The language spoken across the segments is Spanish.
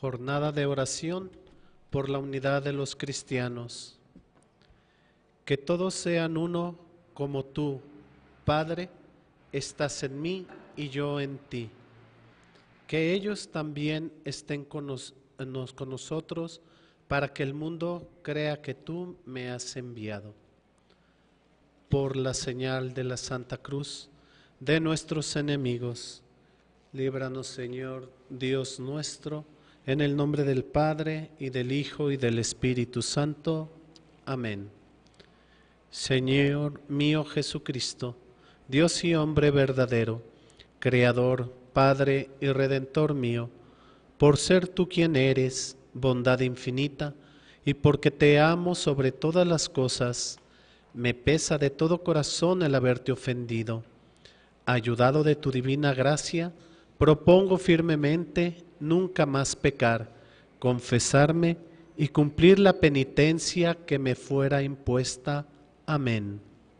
Jornada de oración por la unidad de los cristianos. Que todos sean uno como tú, Padre, estás en mí y yo en ti. Que ellos también estén con nosotros para que el mundo crea que tú me has enviado. Por la señal de la Santa Cruz de nuestros enemigos, líbranos, Señor, Dios nuestro, en el nombre del Padre, y del Hijo, y del Espíritu Santo. Amén. Señor mío Jesucristo, Dios y hombre verdadero, Creador, Padre y Redentor mío, por ser tú quien eres, bondad infinita, y porque te amo sobre todas las cosas, me pesa de todo corazón el haberte ofendido. Ayudado de tu divina gracia, propongo firmemente nunca más pecar, confesarme y cumplir la penitencia que me fuera impuesta. Amén.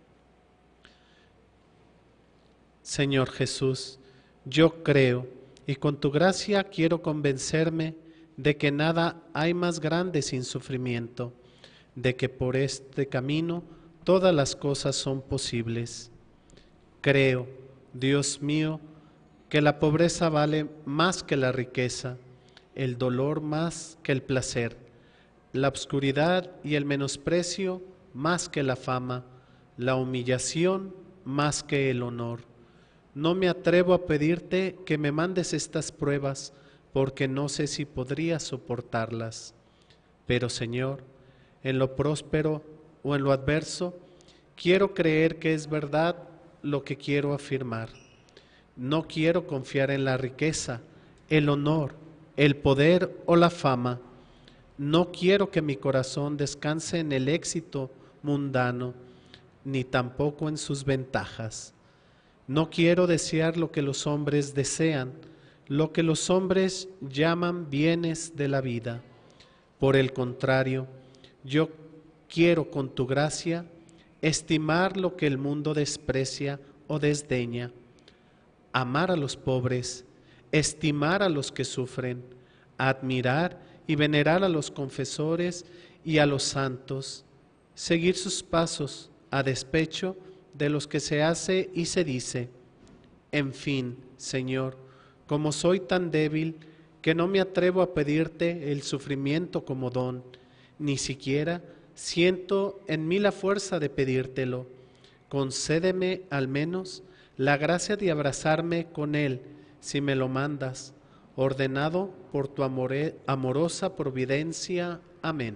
Señor Jesús, yo creo y con tu gracia quiero convencerme de que nada hay más grande sin sufrimiento, de que por este camino todas las cosas son posibles. Creo, Dios mío, que la pobreza vale más que la riqueza, el dolor más que el placer, la obscuridad y el menosprecio más que la fama, la humillación más que el honor. No me atrevo a pedirte que me mandes estas pruebas, porque no sé si podría soportarlas. Pero, Señor, en lo próspero o en lo adverso, quiero creer que es verdad lo que quiero afirmar. No quiero confiar en la riqueza, el honor, el poder o la fama. No quiero que mi corazón descanse en el éxito mundano, ni tampoco en sus ventajas. No quiero desear lo que los hombres desean, lo que los hombres llaman bienes de la vida. Por el contrario, yo quiero con tu gracia estimar lo que el mundo desprecia o desdeña, amar a los pobres, estimar a los que sufren, admirar y venerar a los confesores y a los santos, seguir sus pasos a despecho de los que se hace y se dice. En fin, Señor, como soy tan débil que no me atrevo a pedirte el sufrimiento como don, ni siquiera siento en mí la fuerza de pedírtelo, concédeme al menos la gracia de abrazarme con él, si me lo mandas, ordenado por tu amorosa providencia. Amén.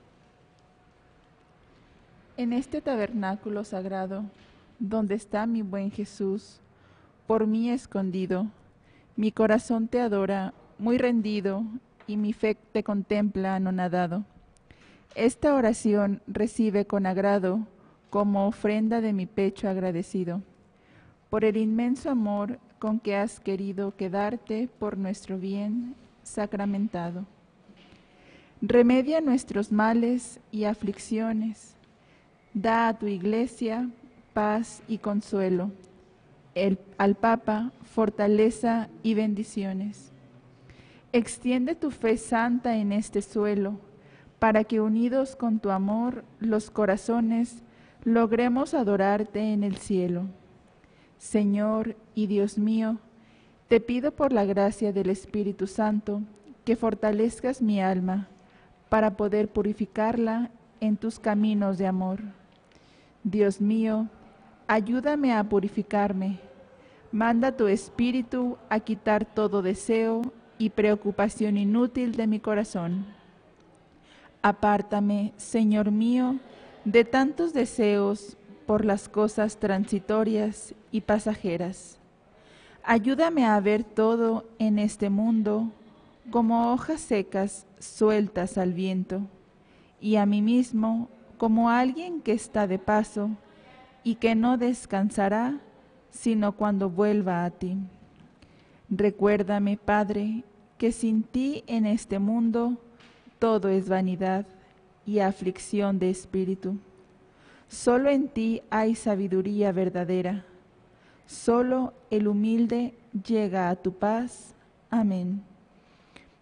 En este tabernáculo sagrado, donde está mi buen Jesús, por mí escondido, mi corazón te adora, muy rendido, y mi fe te contempla anonadado. Esta oración recibe con agrado, como ofrenda de mi pecho agradecido, por el inmenso amor con que has querido quedarte por nuestro bien sacramentado. Remedia nuestros males y aflicciones, da a tu Iglesia paz y consuelo, al Papa fortaleza y bendiciones. Extiende tu fe santa en este suelo, para que unidos con tu amor los corazones logremos adorarte en el cielo. Señor y Dios mío, te pido por la gracia del Espíritu Santo que fortalezcas mi alma para poder purificarla en tus caminos de amor. Dios mío, ayúdame a purificarme. Manda tu Espíritu a quitar todo deseo y preocupación inútil de mi corazón. Apártame, Señor mío, de tantos deseos por las cosas transitorias y pasajeras. Ayúdame a ver todo en este mundo como hojas secas sueltas al viento, y a mí mismo como alguien que está de paso y que no descansará sino cuando vuelva a ti. Recuérdame, Padre, que sin ti en este mundo todo es vanidad y aflicción de espíritu. Solo en ti hay sabiduría verdadera. Solo el humilde llega a tu paz. Amén.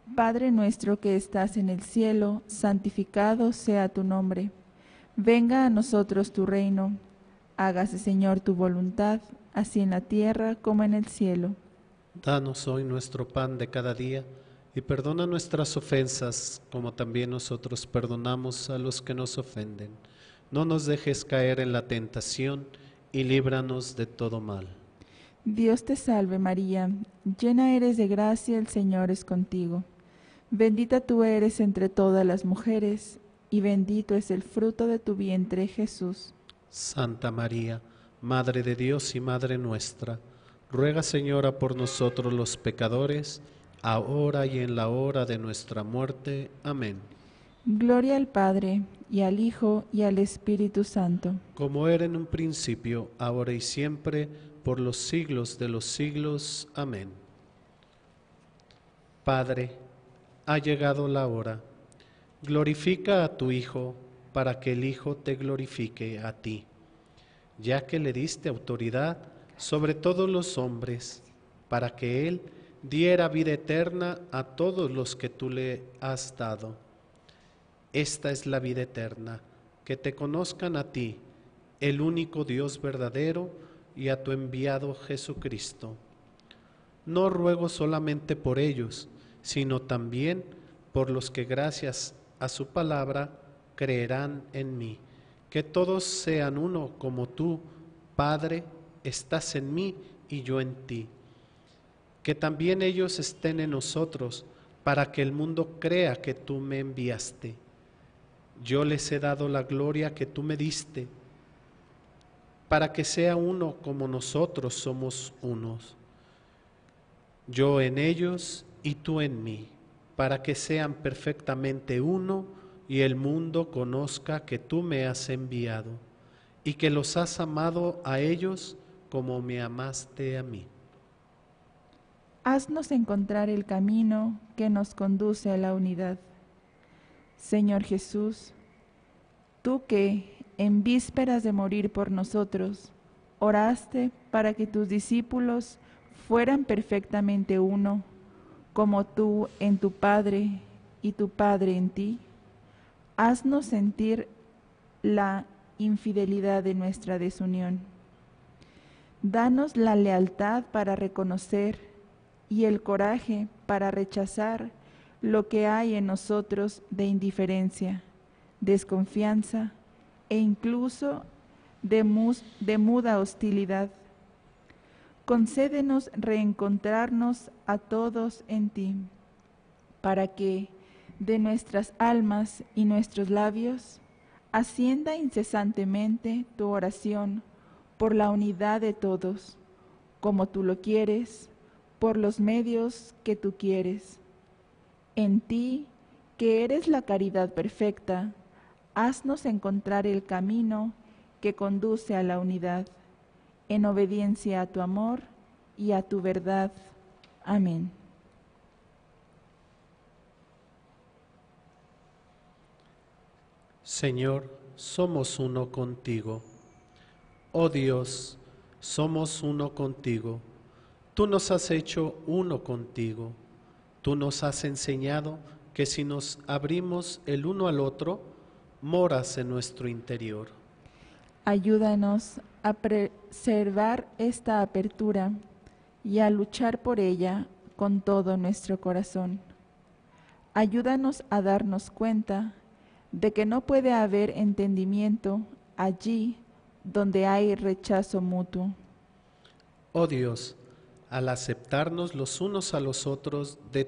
Padre nuestro que estás en el cielo, santificado sea tu nombre. Venga a nosotros tu reino. Hágase, Señor, tu voluntad, así en la tierra como en el cielo. Danos hoy nuestro pan de cada día y perdona nuestras ofensas, como también nosotros perdonamos a los que nos ofenden. No nos dejes caer en la tentación y líbranos de todo mal. Dios te salve María, llena eres de gracia, el Señor es contigo. Bendita tú eres entre todas las mujeres, y bendito es el fruto de tu vientre, Jesús. Santa María, Madre de Dios y Madre nuestra, ruega, Señora, por nosotros los pecadores, ahora y en la hora de nuestra muerte. Amén. Gloria al Padre, y al Hijo, y al Espíritu Santo. Como era en un principio, ahora y siempre, por los siglos de los siglos. Amén. Padre, ha llegado la hora. Glorifica a tu Hijo, para que el Hijo te glorifique a ti, ya que le diste autoridad sobre todos los hombres, para que Él diera vida eterna a todos los que tú le has dado. Esta es la vida eterna, que te conozcan a ti, el único Dios verdadero, y a tu enviado Jesucristo. No ruego solamente por ellos, sino también por los que gracias a su palabra creerán en mí, que todos sean uno como tú, Padre, estás en mí y yo en ti. Que también ellos estén en nosotros, para que el mundo crea que tú me enviaste. Yo les he dado la gloria que tú me diste, para que sea uno como nosotros somos unos. Yo en ellos y tú en mí, para que sean perfectamente uno y el mundo conozca que tú me has enviado y que los has amado a ellos como me amaste a mí. Haznos encontrar el camino que nos conduce a la unidad. Señor Jesús, tú que, en vísperas de morir por nosotros, oraste para que tus discípulos fueran perfectamente uno, como tú en tu Padre y tu Padre en ti, haznos sentir la infidelidad de nuestra desunión. Danos la lealtad para reconocer y el coraje para rechazar lo que hay en nosotros de indiferencia, desconfianza e incluso de muda hostilidad. Concédenos reencontrarnos a todos en ti, para que de nuestras almas y nuestros labios ascienda incesantemente tu oración por la unidad de todos, como tú lo quieres, por los medios que tú quieres. En ti, que eres la caridad perfecta, haznos encontrar el camino que conduce a la unidad, en obediencia a tu amor y a tu verdad. Amén. Señor, somos uno contigo. Oh Dios, somos uno contigo. Tú nos has hecho uno contigo. Tú nos has enseñado que si nos abrimos el uno al otro, moras en nuestro interior. Ayúdanos a preservar esta apertura y a luchar por ella con todo nuestro corazón. Ayúdanos a darnos cuenta de que no puede haber entendimiento allí donde hay rechazo mutuo. Oh Dios, al aceptarnos los unos a los otros de